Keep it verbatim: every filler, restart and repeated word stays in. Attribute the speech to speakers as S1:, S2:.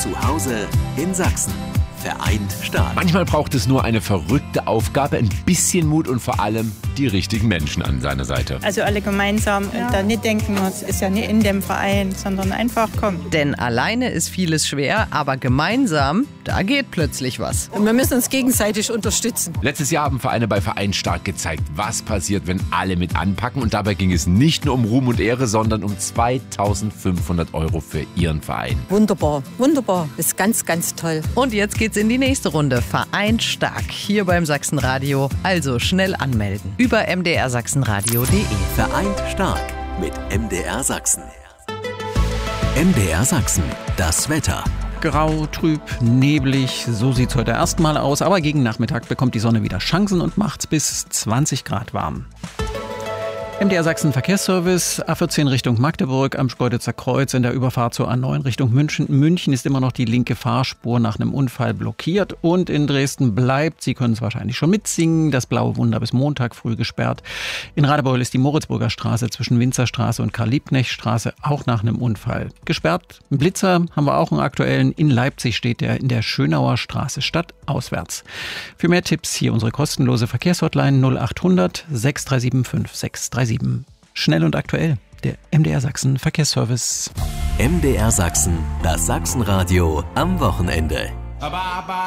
S1: Zu Hause in Sachsen. Vereint stark.
S2: Manchmal braucht es nur eine verrückte Aufgabe, ein bisschen Mut und vor allem die richtigen Menschen an seiner Seite.
S3: Also alle gemeinsam ja. und da nicht denken, es ist ja nicht in dem Verein, sondern einfach kommen.
S4: Denn alleine ist vieles schwer, aber gemeinsam, da geht plötzlich was.
S5: Und wir müssen uns gegenseitig unterstützen.
S2: Letztes Jahr haben Vereine bei Vereint stark gezeigt, was passiert, wenn alle mit anpacken. Und dabei ging es nicht nur um Ruhm und Ehre, sondern um zweitausendfünfhundert Euro für ihren Verein.
S5: Wunderbar, wunderbar. Das ist ganz, ganz toll.
S4: Und jetzt geht's in die nächste Runde. Vereint stark hier beim Sachsenradio. Also schnell anmelden über m d r sachsenradio punkt d e.
S1: Vereint stark mit M D R Sachsen. M D R Sachsen, das Wetter.
S6: Grau, trüb, neblig, so sieht's heute erstmal aus. Aber gegen Nachmittag bekommt die Sonne wieder Chancen und macht's bis zwanzig Grad warm. M D R Sachsen Verkehrsservice, A vierzehn Richtung Magdeburg am Schkeuditzer Kreuz in der Überfahrt zur A neun Richtung München. München ist immer noch die linke Fahrspur nach einem Unfall blockiert und in Dresden bleibt, Sie können es wahrscheinlich schon mitsingen, das Blaue Wunder bis Montag früh gesperrt. In Radebeul ist die Moritzburger Straße zwischen Winzerstraße und Karl-Liebknecht-Straße auch nach einem Unfall gesperrt. Ein Blitzer haben wir auch einen aktuellen. In Leipzig steht der in der Schönauer Straße stadtauswärts. Für mehr Tipps hier unsere kostenlose Verkehrshotline null achthundert sechs drei sieben fünf sechs drei sieben. Schnell und aktuell, der M D R Sachsen Verkehrsservice.
S1: M D R Sachsen, das Sachsenradio am Wochenende.